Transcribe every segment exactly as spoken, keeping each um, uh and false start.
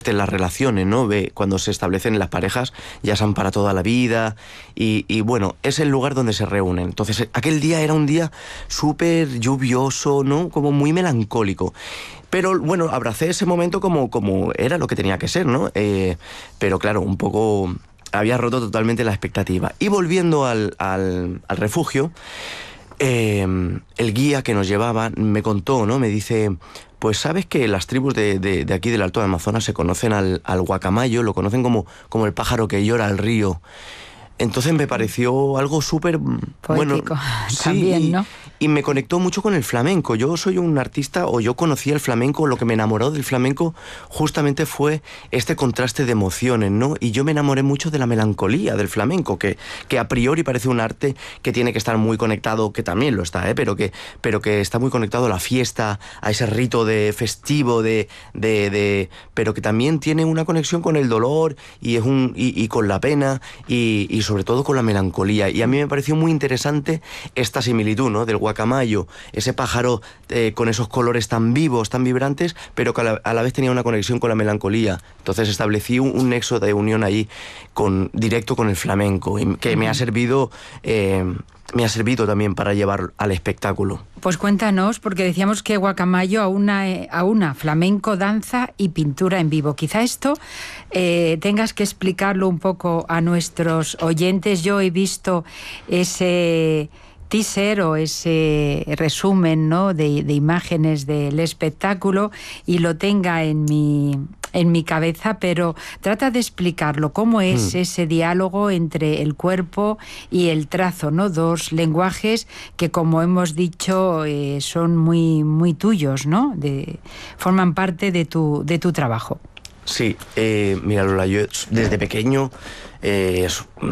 de las relaciones, ¿no? Ve, cuando se establecen las parejas, ya son para toda la vida y, y bueno, es el lugar donde se reúnen. Entonces, aquel día era un día súper lluvioso, ¿no? Como muy melancólico. Pero bueno, abracé ese momento como, como era lo que tenía que ser, ¿no? Eh, pero claro, un poco... había roto totalmente la expectativa. Y volviendo al, al, al refugio, eh, el guía que nos llevaba me contó, ¿no? Me dice... Pues sabes que las tribus de, de, de aquí del Alto Amazonas se conocen al, al guacamayo, lo conocen como, como el pájaro que llora al río. Entonces me pareció algo súper... bueno, sí, también, ¿no? Y, y me conectó mucho con el flamenco. Yo soy un artista, o yo conocí el flamenco, lo que me enamoró del flamenco justamente fue este contraste de emociones, ¿no? Y yo me enamoré mucho de la melancolía del flamenco, que, que a priori parece un arte que tiene que estar muy conectado, que también lo está, ¿eh? Pero que, pero que está muy conectado a la fiesta, a ese rito de festivo, de, de, de pero que también tiene una conexión con el dolor y, es un, y, y con la pena y, y sobre todo con la melancolía. Y a mí me pareció muy interesante esta similitud, ¿no? Del guacamayo, ese pájaro eh, con esos colores tan vivos, tan vibrantes, pero que a la, a la vez tenía una conexión con la melancolía. Entonces establecí un, un nexo de unión ahí con, directo con el flamenco, y que me ha servido... Eh, me ha servido también para llevar al espectáculo. Pues cuéntanos, porque decíamos que guacamayo aúna, aúna flamenco, danza y pintura en vivo. Quizá esto eh, tengas que explicarlo un poco a nuestros oyentes. Yo he visto ese teaser o ese resumen, ¿no?, de, de imágenes del espectáculo y lo tenga en mi... en mi cabeza, pero trata de explicarlo, cómo es mm. ese diálogo entre el cuerpo y el trazo, ¿no? Dos lenguajes que, como hemos dicho, eh, son muy, muy tuyos, ¿no? De, forman parte de tu, de tu trabajo. Sí, eh, mira Lola, yo desde pequeño eh,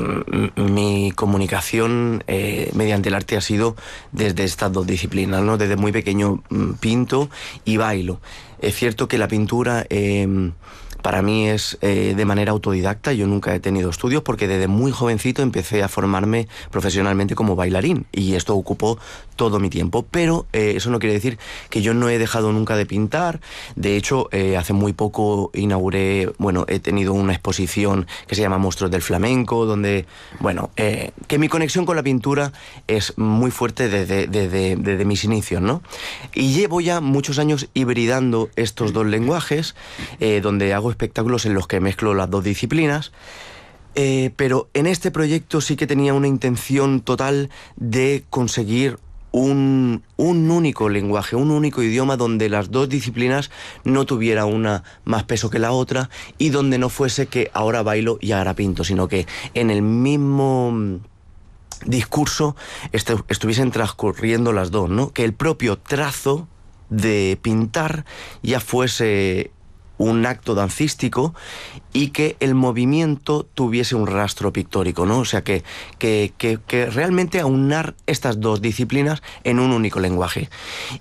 mi comunicación eh, mediante el arte ha sido desde estas dos disciplinas, ¿no? Desde muy pequeño pinto y bailo. Es cierto que la pintura eh, para mí es eh, de manera autodidacta. Yo nunca he tenido estudios porque desde muy jovencito empecé a formarme profesionalmente como bailarín y esto ocupó todo mi tiempo. Pero eh, eso no quiere decir que yo no he dejado nunca de pintar. De hecho, eh, hace muy poco inauguré, bueno, he tenido una exposición que se llama Monstruos del Flamenco, donde, bueno, eh, que mi conexión con la pintura es muy fuerte desde, desde, desde mis inicios, ¿no? Y llevo ya muchos años hibridando estos dos lenguajes, eh, donde hago espectáculos en los que mezclo las dos disciplinas, eh, pero en este proyecto sí que tenía una intención total de conseguir un, un único lenguaje, un único idioma donde las dos disciplinas no tuviera una más peso que la otra y donde no fuese que ahora bailo y ahora pinto, sino que en el mismo discurso estu- estuviesen transcurriendo las dos, ¿no? Que el propio trazo de pintar ya fuese un acto dancístico y que el movimiento tuviese un rastro pictórico, ¿no? O sea, que, que, que, que realmente aunar estas dos disciplinas en un único lenguaje.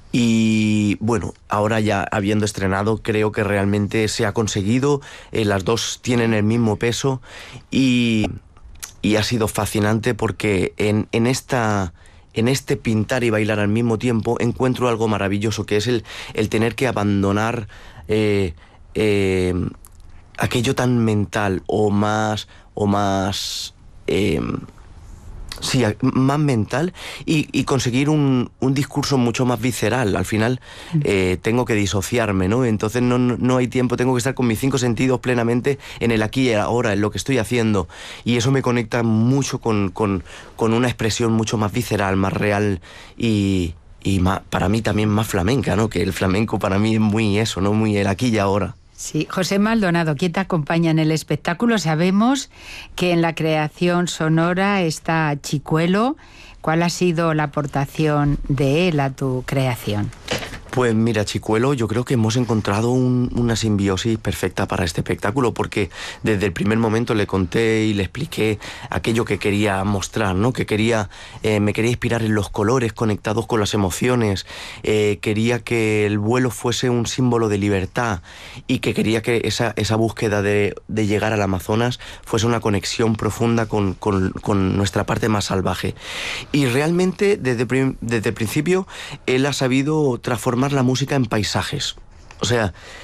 Y bueno, ahora ya habiendo estrenado, creo que realmente se ha conseguido, eh, las dos tienen el mismo peso y, y ha sido fascinante porque en, en esta... en este pintar y bailar al mismo tiempo encuentro algo maravilloso, que es el, el tener que abandonar eh, eh, aquello tan mental o más o más eh, sí, más mental y, y conseguir un, un discurso mucho más visceral. Al final eh, tengo que disociarme, ¿no? Entonces no, no, no hay tiempo, tengo que estar con mis cinco sentidos plenamente en el aquí y ahora, en lo que estoy haciendo. Y eso me conecta mucho con, con, con una expresión mucho más visceral, más real y, y más, para mí también más flamenca, ¿no? Que el flamenco para mí es muy eso, ¿no? Muy el aquí y ahora. Sí, José Maldonado, ¿quién te acompaña en el espectáculo? Sabemos que en la creación sonora está Chicuelo. ¿Cuál ha sido la aportación de él a tu creación? Pues mira, Chicuelo, yo creo que hemos encontrado un, una simbiosis perfecta para este espectáculo, porque desde el primer momento le conté y le expliqué aquello que quería mostrar, ¿no? Que quería, eh, me quería inspirar en los colores conectados con las emociones, eh, quería que el vuelo fuese un símbolo de libertad y que quería que esa, esa búsqueda de, de llegar al Amazonas fuese una conexión profunda con, con, con nuestra parte más salvaje. Y realmente desde, desde el principio él ha sabido transformar la música en paisajes. O sea,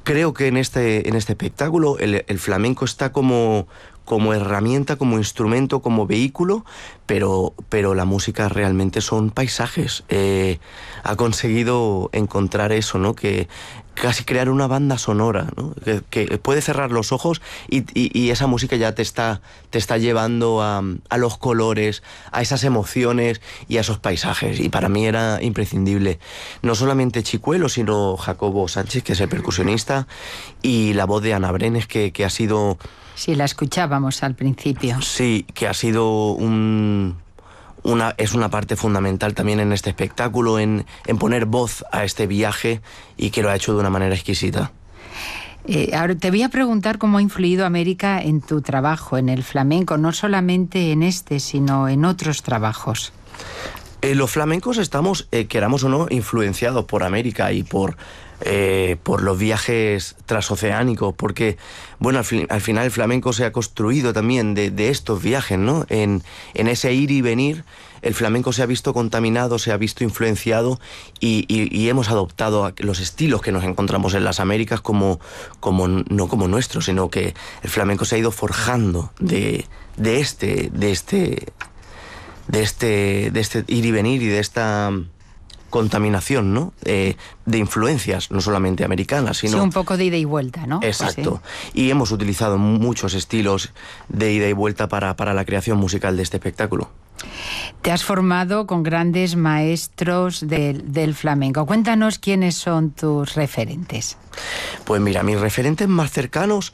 creo que en este, en este espectáculo el, el flamenco está como, como herramienta, como instrumento, como vehículo, pero, pero la música realmente son paisajes. Eh, ha conseguido encontrar eso, ¿no? Que casi crear una banda sonora, ¿no? Que, que puede cerrar los ojos y, y, y esa música ya te está, te está llevando a, a los colores, a esas emociones y a esos paisajes. Y para mí era imprescindible. No solamente Chicuelo, sino Jacobo Sánchez, que es el percusionista, y la voz de Ana Brenes, que, que ha sido... Sí, la escuchábamos al principio. Sí, que ha sido un... Una, es una parte fundamental también en este espectáculo, en, en poner voz a este viaje, y que lo ha hecho de una manera exquisita. Eh, ahora te voy a preguntar cómo ha influido América en tu trabajo, en el flamenco, no solamente en este, sino en otros trabajos. Eh, los flamencos estamos, eh, queramos o no, influenciados por América y por, eh, por los viajes transoceánicos, porque, bueno, al, fin, al final el flamenco se ha construido también de, de estos viajes, ¿no? En, en ese ir y venir, el flamenco se ha visto contaminado, se ha visto influenciado, y, y, y hemos adoptado los estilos que nos encontramos en las Américas como, como no como nuestros, sino que el flamenco se ha ido forjando de, de este... De este de este, de este ir y venir y de esta contaminación, ¿no? Eh, de influencias, no solamente americanas, sino... Sí, un poco de ida y vuelta, ¿no? Exacto. Pues sí. Y hemos utilizado muchos estilos de ida y vuelta para, para la creación musical de este espectáculo. Te has formado con grandes maestros del, del flamenco. Cuéntanos quiénes son tus referentes. Pues mira, mis referentes más cercanos...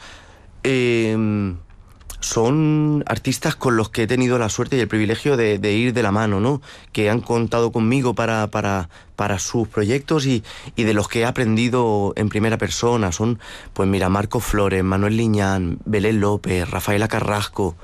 Eh, son artistas con los que he tenido la suerte y el privilegio de, de ir de la mano, ¿no? Que han contado conmigo para, para, para sus proyectos y, y de los que he aprendido en primera persona. Son, pues mira, Marcos Flores, Manuel Liñán, Belén López, Rafaela Carrasco.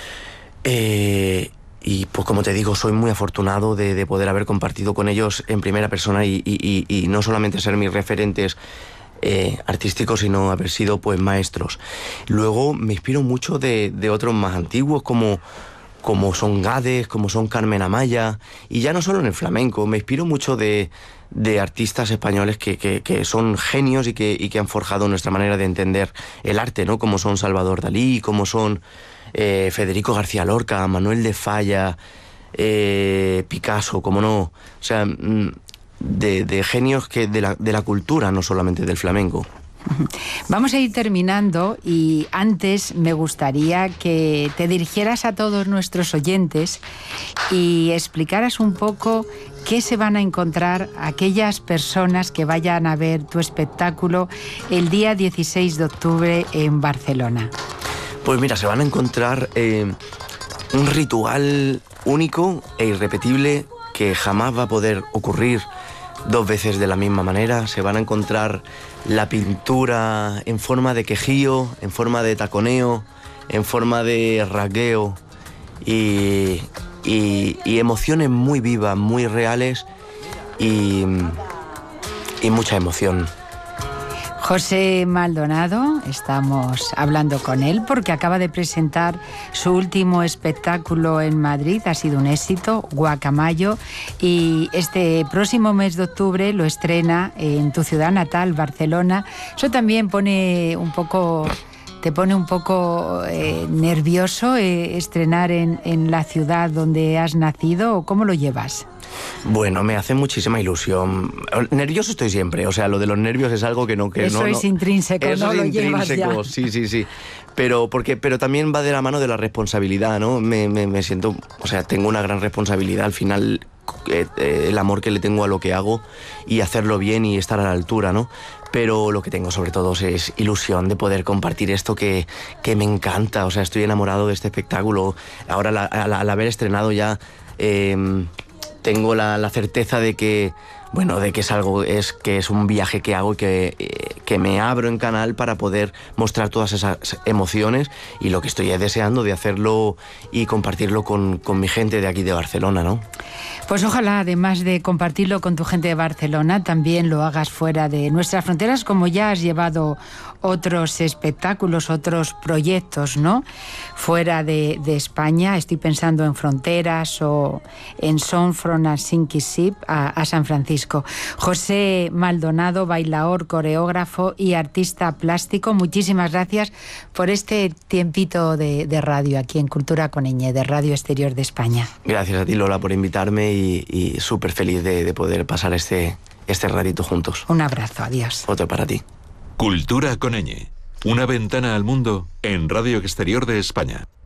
Eh, y pues como te digo, soy muy afortunado de, de poder haber compartido con ellos en primera persona y, y, y, y no solamente ser mis referentes Eh, artísticos, sino haber sido pues maestros. Luego me inspiro mucho de, de otros más antiguos, como, como son Gades, como son Carmen Amaya, y ya no solo en el flamenco, me inspiro mucho de, de artistas españoles que, que, que son genios y que, y que han forjado nuestra manera de entender el arte, ¿no? Como son Salvador Dalí, como son eh, Federico García Lorca, Manuel de Falla, eh, Picasso, como no, o sea... Mm, De, de genios que de la, de la cultura, no solamente del flamenco. Vamos a ir terminando y antes me gustaría que te dirigieras a todos nuestros oyentes y explicaras un poco qué se van a encontrar aquellas personas que vayan a ver tu espectáculo el día dieciséis de octubre en Barcelona. Pues mira, se van a encontrar eh, un ritual único e irrepetible que jamás va a poder ocurrir dos veces de la misma manera. Se van a encontrar la pintura en forma de quejío, en forma de taconeo, en forma de rasgueo y, y, y emociones muy vivas, muy reales y, y mucha emoción. José Maldonado, estamos hablando con él porque acaba de presentar su último espectáculo en Madrid, ha sido un éxito, Guacamayo, y este próximo mes de octubre lo estrena en tu ciudad natal, Barcelona. Eso también pone un poco... ¿Te pone un poco eh, nervioso eh, estrenar en, en la ciudad donde has nacido o cómo lo llevas? Bueno, me hace muchísima ilusión. Nervioso estoy siempre, o sea, lo de los nervios es algo que no... Que eso no, es no, intrínseco, eso no es lo intrínseco, llevas ya. Sí, sí, sí. Pero, porque, pero también va de la mano de la responsabilidad, ¿no? Me, me, me siento... O sea, tengo una gran responsabilidad. Al final, eh, eh, el amor que le tengo a lo que hago y hacerlo bien y estar a la altura, ¿no? Pero lo que tengo sobre todo es ilusión de poder compartir esto que, que me encanta. O sea, estoy enamorado de este espectáculo. Ahora, la, al, al haber estrenado ya... Eh, tengo la, la certeza de que, bueno, de que es algo, es que es un viaje que hago y que, eh, que me abro en canal para poder mostrar todas esas emociones, y lo que estoy deseando de hacerlo y compartirlo con, con mi gente de aquí de Barcelona, ¿no? Pues ojalá, además de compartirlo con tu gente de Barcelona, también lo hagas fuera de nuestras fronteras, como ya has llevado otros espectáculos, otros proyectos, ¿no? Fuera de, de España. Estoy pensando en Fronteras o en Song from a Sinking Ship a, a San Francisco. José Maldonado, bailaor, coreógrafo y artista plástico, muchísimas gracias por este tiempito de, de radio aquí en Cultura con Ñ, de Radio Exterior de España. Gracias a ti, Lola, por invitarme y, y súper feliz de, de poder pasar este, este ratito juntos. Un abrazo, adiós. Otro para ti. Cultura con Ñ, una ventana al mundo en Radio Exterior de España.